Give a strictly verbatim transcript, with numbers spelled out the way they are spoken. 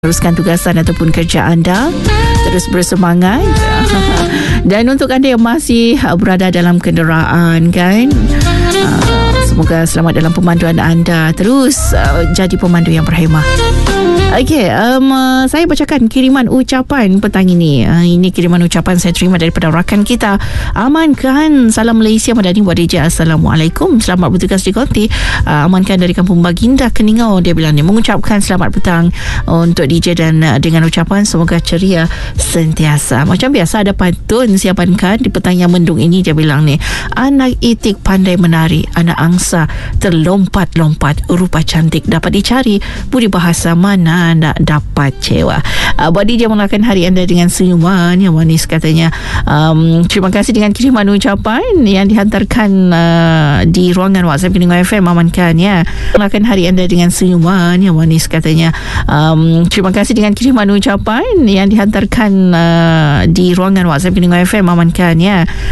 Teruskan tugasan ataupun kerja anda, terus bersemangat. Dan untuk anda yang masih berada dalam kenderaan kan, semoga selamat dalam pemanduan anda. Terus uh, jadi pemandu yang berhemah. Okey, um, uh, saya bacakan kiriman ucapan petang ini. Uh, ini kiriman ucapan saya terima daripada rakan kita, Aman Khan. Salam Malaysia Madani buat D J. Assalamualaikum. Selamat bertugas di Konti. Uh, Aman Khan dari Kampung Baginda, Keningau. Dia bilang ni mengucapkan selamat petang untuk D J dan uh, dengan ucapan semoga ceria sentiasa. Macam biasa ada pantun siapan Khan di petang yang mendung ini. Dia bilang ni, anak itik pandai menari, anak angsa terlompat-lompat, rupa cantik dapat dicari, budi bahasa mana nak dapat cewa. Uh, buat D J mulakan hari anda dengan senyuman yang manis katanya. Um, terima kasih dengan kiriman ucapan yang dihantarkan uh, di ruangan WhatsApp Keningau F M. Aman Khan ya. Mulakan hari anda dengan senyuman yang manis katanya. Um, terima kasih dengan kiriman ucapan yang dihantarkan uh, di ruangan WhatsApp Keningau F M. Aman Khan ya.